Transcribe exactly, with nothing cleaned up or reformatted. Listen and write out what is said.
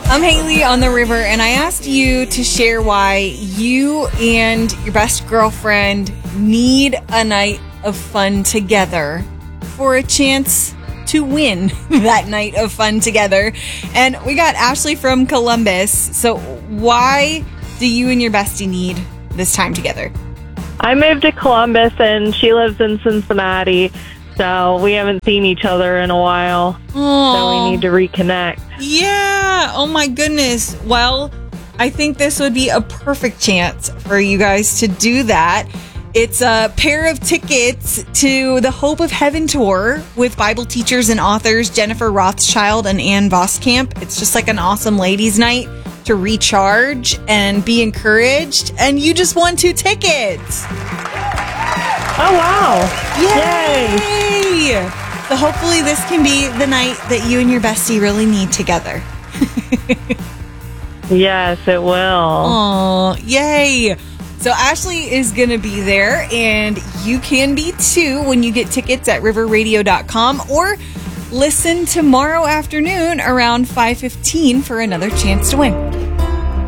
I'm Haley on the river, and I asked you to share why you and your best girlfriend need a night of fun together for a chance to win that night of fun together. And we got Ashley from Columbus. So why do you and your bestie need this time together? I moved to Columbus and she lives in Cincinnati, so we haven't seen each other in a while. Aww. So we need to reconnect. Yeah. Oh my goodness. Well, I think this would be a perfect chance for you guys to do that. It's a pair of tickets to the Hope of Heaven tour with Bible teachers and authors Jennifer Rothschild and Ann Voskamp. It's just like an awesome ladies' night to recharge and be encouraged. And you just won two tickets. Oh, wow. Yay! Yay! So hopefully this can be the night that you and your bestie really need together. Yes, it will. Oh, yay! So Ashley is going to be there, and you can be too when you get tickets at river radio dot com, or listen tomorrow afternoon around five fifteen for another chance to win.